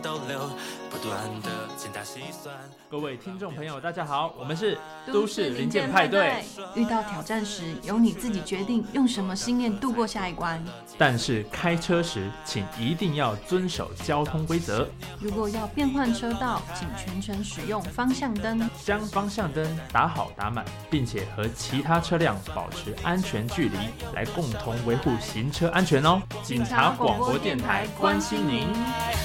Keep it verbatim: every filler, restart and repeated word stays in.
各位听众朋友大家好，我们是都市零件派对。遇到挑战时，由你自己决定用什么信念度过下一关。 但是开车时请一定要遵守交通规则。 如果要变换车道，请全程使用方向灯， 将方向灯打好打满，并且和其他车辆保持安全距离，来共同维护行车安全哦。警察广播电台关心您。